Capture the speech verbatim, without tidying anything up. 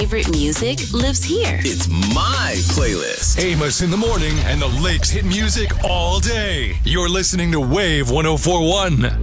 favorite music lives here. It's my playlist. Amos in the morning and the Lakes hit music all day. You're listening to Wave one oh four one.